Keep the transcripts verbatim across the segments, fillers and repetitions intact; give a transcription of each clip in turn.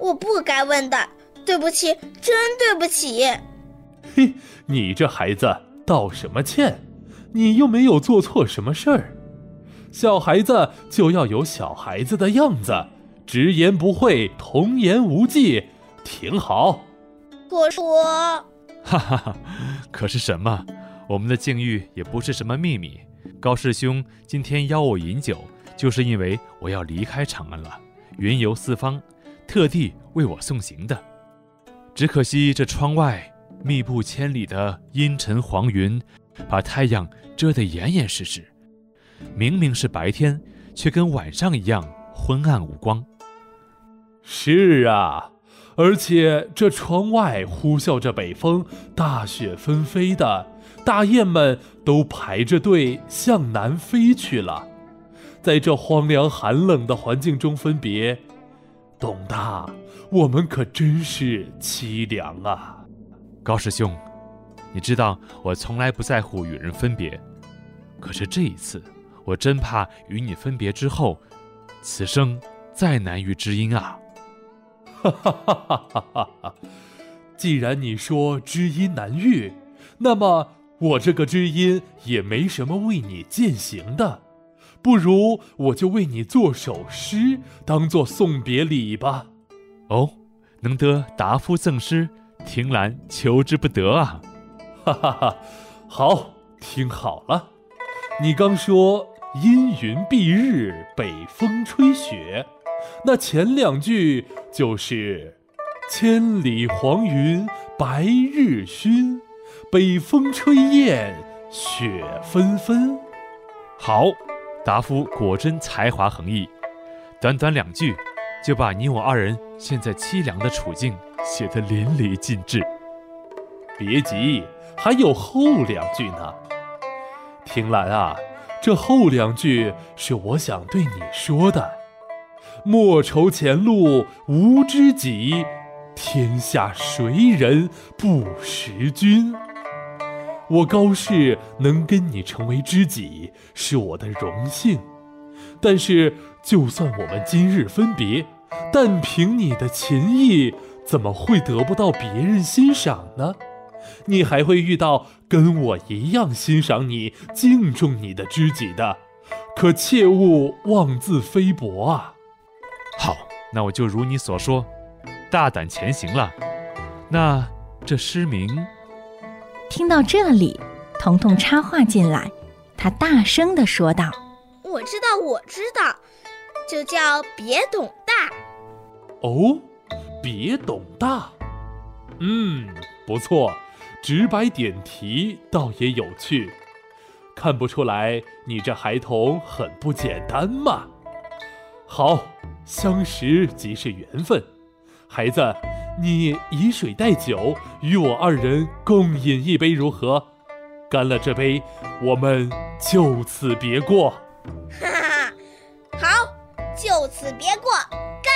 我不该问的，对不起，真对不起。 嘿，你这孩子道什么歉？你又没有做错什么事儿。小孩子就要有小孩子的样子，直言不讳，童言无忌，挺好。 可是我…… 哈哈哈，可是什么？我们的境遇也不是什么秘密。高师兄今天邀我饮酒，就是因为我要离开长安了，云游四方，特地为我送行的。只可惜这窗外密布千里的阴沉黄云，把太阳遮得严严实实，明明是白天，却跟晚上一样昏暗无光。 是啊，而且这窗外呼啸着北风，大雪纷飞的，大雁们都排着队向南飞去了。在这荒凉寒冷的环境中分别，董大，我们可真是凄凉啊。 高师兄，你知道我从来不在乎与人分别，可是这一次我真怕与你分别之后，此生再难遇知音啊。 哈哈哈哈哈哈！既然你说知音难遇，那么我这个知音也没什么为你践行的，不如我就为你做首诗，当作送别礼吧。 哦，能得达夫赠诗，听兰求之不得啊！ 哈哈哈，好，听好了，你刚说阴云蔽日，北风吹雪，那前两句就是千里黄云白日曛，北风吹雁雪纷纷。 好，达夫果真才华横溢，短短两句就把你我二人现在凄凉的处境写得淋漓尽致。 别急，还有后两句呢。听兰啊，这后两句是我想对你说的。莫愁前路无知己，天下谁人不识君。我高适能跟你成为知己，是我的荣幸。但是就算我们今日分别，但凭你的情谊，怎么会得不到别人欣赏呢？你还会遇到跟我一样欣赏你、敬重你的知己的，可切勿妄自菲薄啊！ 好，那我就如你所说，大胆前行了。那这诗名…… 听到这里，彤彤插话进来，他大声地说道：“ 我知道，我知道，就叫别董大。” 哦，别董大，嗯，不错。直白点题倒也有趣，看不出来你这孩童很不简单嘛。好，相识即是缘分，孩子，你以水代酒，与我二人共饮一杯如何？干了这杯，我们就此别过。 哈哈，好，就此别过，干！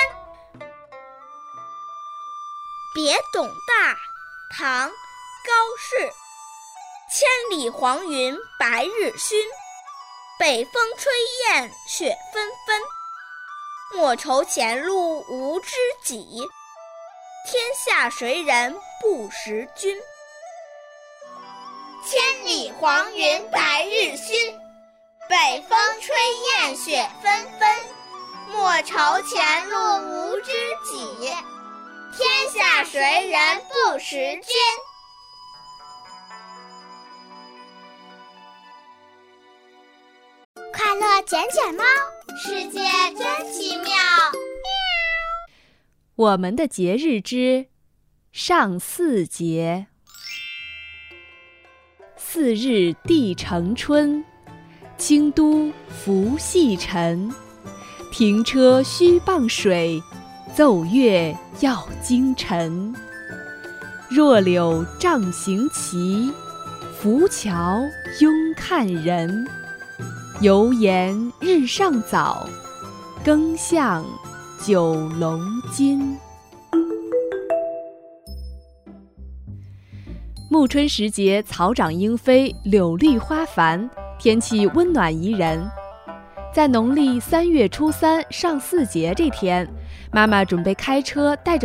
别董大，唐高适。千里黄云白日曛，北风吹雁雪纷纷。莫愁前路无知己，天下谁人不识君。千里黄云白日曛，北风吹雁雪纷纷。莫愁前路无知己，天下谁人不识君。快乐捡捡猫，世界真奇妙。 我们的节日之上巳节。四日帝承春，京都伏羲辰。停车须傍水，奏乐要精神。弱柳杖行骑，浮桥拥看人。犹言日上早，更向九龙津。暮春时节，草长莺飞，柳绿花繁，天气温暖宜人。在农历三月初三上巳节这天，妈妈准备开车带着